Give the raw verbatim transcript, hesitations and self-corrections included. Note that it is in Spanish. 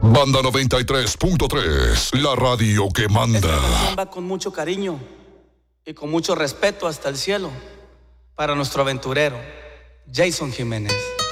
Banda noventa y tres punto tres, la radio que manda. Esta canción va con mucho cariño y con mucho respeto hasta el cielo para nuestro aventurero, Jason Jiménez.